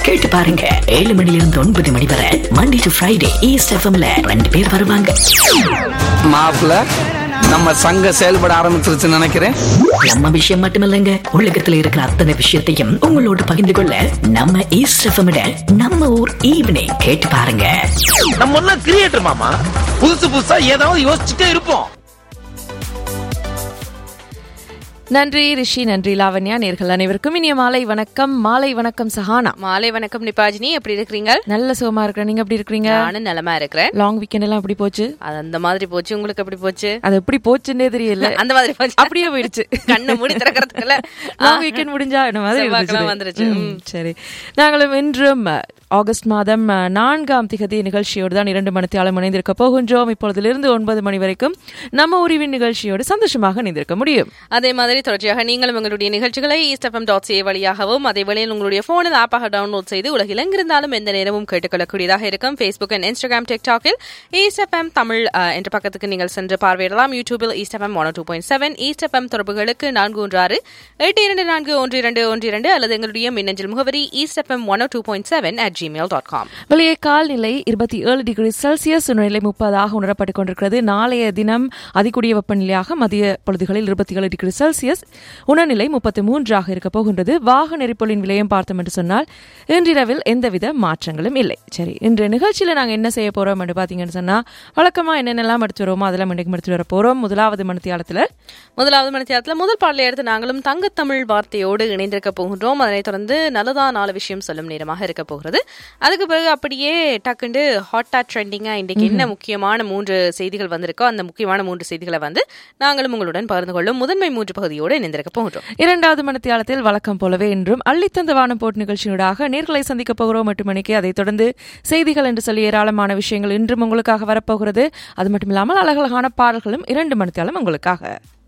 கேட்டு பாருங்க. 7 மணிலிருந்து 9 மணி வரை மண்டே டு ஃப்ரைடே ஈஸ்ட் எஃப்எம்ல 2 பேர் வருவாங்க. மாப்ள நம்ம சங்கம் செயல்பட ஆரம்பிச்சிருச்சுன்னு நினைக்கிறேன். நம்ம விஷயம் மட்டுமில்லைங்க, உலகத்துல இருக்கிற அத்தனை விஷயத்தையும் உங்களோட பகிர்ந்து கொள்ள நம்ம ஈஸ்ட் எஃப்எம் நம்ம ஊர் ஈவினிங் கேட்டு பாருங்க. நம்ம எல்லாம் கிரியேட்டர் மாமா, புதுசு புதுசா ஏதாவது யோசிச்சுட்டே இருப்போம். நன்றி ரிஷி, நன்றி லாவண்யா. நேர்கள் அனைவருக்கும் இனிய மாலை வணக்கம். மாலை வணக்கம் சஹானா. மாலை வணக்கம் நிபாஜினி. எப்படி இருக்கிறீங்க? நல்ல சுகமா இருக்கிறேன். நீங்க எப்படி இருக்கீங்க? நானும் நலமா இருக்கிறேன். லாங் வீக்கெண்ட் எல்லாம் எப்படி போச்சு? அது அந்த மாதிரி போச்சு. உங்களுக்கு எப்படி போச்சு? அது எப்படி போச்சுன்னே தெரியல. அந்த மாதிரி போச்சு, அப்படியே போயிடுச்சு. கண்ணை மூடி திறக்கிறதுக்குள்ள லாங் வீக்கெண்ட் முடிஞ்சா என்ன மாதிரி வந்துருச்சு. சரி, நாங்களும் இன்றும் ஆகஸ்ட் மாதம் 4ஆம் திகதி நிகழ்ச்சியோடு தான் 2 மணித்தியாலம் இணைந்திருக்க போகின்றோம். இப்பொழுதிலிருந்து 9 மணி வரைக்கும் நம்ம உரிவின் நிகழ்ச்சியோடு சந்தோஷமாக இணைந்திருக்க முடியும். அதே மாதிரி தொடர்ச்சியாக நீங்களும் உங்களுடைய நிகழ்ச்சிகளை eastfm.ca வழியாகவும் அதே வேளையில் உங்களுடைய போனில் ஆப்பாக டவுன்லோட் செய்து உலகில் எங்கிருந்தாலும் எந்த நேரமும் கேட்டுக்கொள்ளக்கூடியதாக இருக்கும். Facebook and Instagram, TikTokல் eastfm Tamil என்ற பக்கத்துக்கு நீங்கள் சென்று பார்வையிடலாம். யூடியூபில் eastfm 102.7, eastfm தொடர்புகளுக்கு 416-824-1212 அல்லது எங்களுடைய மின்னஞ்சல் முகவரி eastfm102.7@gmail.com. வெளியே கால்நிலை 27 டிகிரி செல்சியஸ், உணர்நிலை 30 உணரப்பட்டுக் கொண்டிருக்கிறது. நாளைய தினம் அதிகூடிய வெப்பநிலையாக மதிய பொழுதுகளில் 27 டிகிரி செல்சியஸ், உணர்நிலை 33 இருக்க போகின்றது. வாகன எரிபொருளின் விலையம் பார்த்தோம் என்று சொன்னால் இன்றிரவில் எந்தவித மாற்றங்களும் இல்லை. சரி, இன்று நிகழ்ச்சியில் நாங்கள் என்ன செய்ய போறோம் என்று பார்த்தீங்கன்னு சொன்னா, வழக்கமா என்னென்னலாம் எடுத்து வருவோமோ அதெல்லாம் இன்றைக்கு எடுத்து வர போறோம். முதலாவது மணித்தியாலத்தில் முதல் பாடலை எடுத்து நாங்களும் தங்கத்தமிழ் வார்த்தையோடு இணைந்திருக்க போகின்றோம். அதனைத் தொடர்ந்து நல்லதா 4 விஷயம் சொல்லும் நேரமாக இருக்க போகிறது. அதுக்கு பிறகு அப்படியே டக்குண்டு ஹாட்டா ட்ரெண்டிங்கா இன்றைக்கு என்ன முக்கியமான 3 செய்திகள் வந்திருக்கோ அந்த முக்கியமான 3 செய்திகளை நாங்களும் உங்களுடன் பகிர்ந்து கொள்ளும் முதன்மை 3 பகுதியோடு இணைந்திருக்க போகிறோம். 2வது மணித்தியாலத்தில் வழக்கம் போலவே இன்றும் அள்ளித்தந்த வானம் போட்டு நிகழ்ச்சியூடாக நேர்களை சந்திக்க போகிறோம் 8 மணிக்கு. அதைத் தொடர்ந்து செய்திகள் என்று சொல்லி ஏராளமான விஷயங்கள் இன்றும் உங்களுக்காக வரப்போகிறது. அது மட்டுமில்லாமல் அழகழகான பாடல்களும் 2 மணித்தியாலம் உங்களுக்காக.